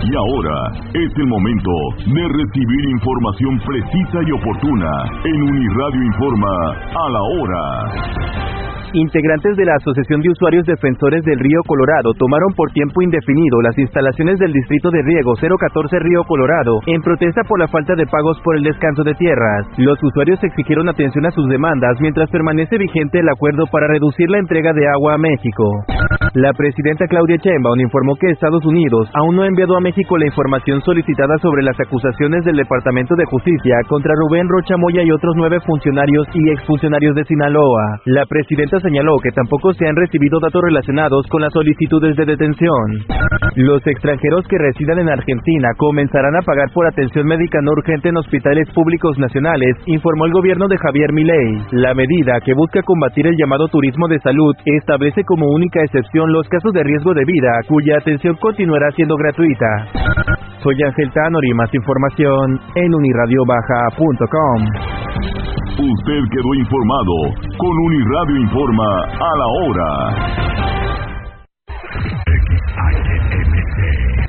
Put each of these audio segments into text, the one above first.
Y ahora es el momento de recibir información precisa y oportuna en Uniradio Informa a la hora. Integrantes de la Asociación de Usuarios Defensores del Río Colorado tomaron por tiempo indefinido las instalaciones del Distrito de Riego 014 Río Colorado en protesta por la falta de pagos por el descanso de tierras. Los usuarios exigieron atención a sus demandas mientras permanece vigente el acuerdo para reducir la entrega de agua a México. La presidenta Claudia Sheinbaum informó que Estados Unidos aún no ha enviado a México la información solicitada sobre las acusaciones del Departamento de Justicia contra Rubén Rocha Moya y otros 9 funcionarios y exfuncionarios de Sinaloa. La presidenta señaló que tampoco se han recibido datos relacionados con las solicitudes de detención. Los extranjeros que residan en Argentina comenzarán a pagar por atención médica no urgente en hospitales públicos nacionales, informó el gobierno de Javier Milei. La medida, que busca combatir el llamado turismo de salud, establece como única excepción los casos de riesgo de vida, cuya atención continuará siendo gratuita. Soy Ángel Tanori, más información en uniradiobaja.com. Usted quedó informado con Uniradio Informa a la hora. XHMC.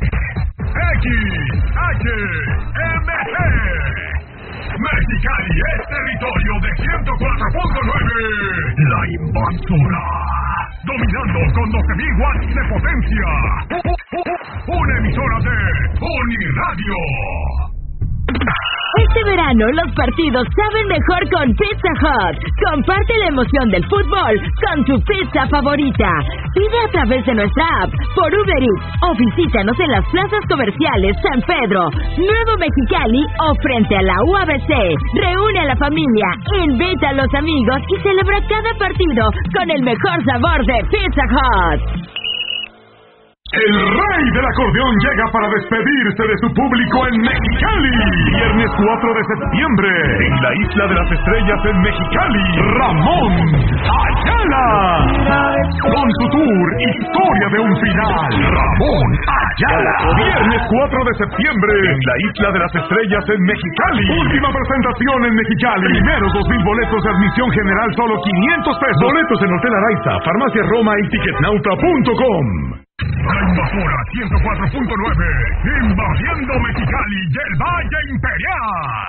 Mexicali es territorio de 104.9. La invasora. Dominando con 12.000 watts de potencia. Una emisora de Uniradio. Este verano los partidos saben mejor con Pizza Hut. Comparte la emoción del fútbol con tu pizza favorita. Pide a través de nuestra app, por Uber Eats o visítanos en las plazas comerciales San Pedro, Nuevo Mexicali o frente a la UABC. Reúne a la familia, invita a los amigos y celebra cada partido con el mejor sabor de Pizza Hut. El rey del acordeón llega para despedirse de su público en Mexicali. Viernes 4 de septiembre, en la Isla de las Estrellas en Mexicali, Ramón Ayala. Con su tour Historia de un Final, Ramón Ayala. Viernes 4 de septiembre, en la Isla de las Estrellas en Mexicali. Última presentación en Mexicali. Primeros 2,000 boletos de admisión general, solo 500 pesos. Boletos en Hotel Araiza, Farmacia Roma y Ticketnauta.com. La invasora 104.9, invadiendo Mexicali y el Valle Imperial.